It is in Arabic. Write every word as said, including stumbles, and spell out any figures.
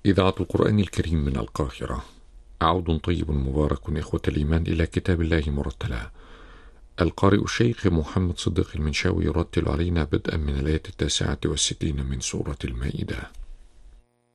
إذاعة القرآن الكريم من القاهرة. عود طيب مبارك إخوة الإيمان إلى كتاب الله مرتلا. القارئ الشيخ محمد صديق المنشاوي يرتل علينا بدءا من الآية التاسعة والستين من سورة المائدة.